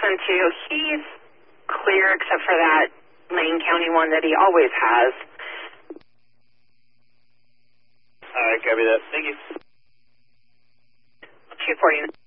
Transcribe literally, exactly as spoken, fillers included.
one too. He's clear except for that Lane County one that he always has. All right, copy that. Thank you. two forty.